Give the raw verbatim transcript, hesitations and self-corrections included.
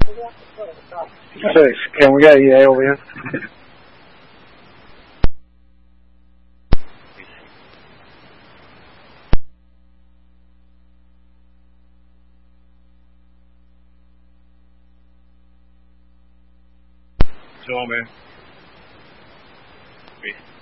Six. Can we got E A over here? Show me. Peace.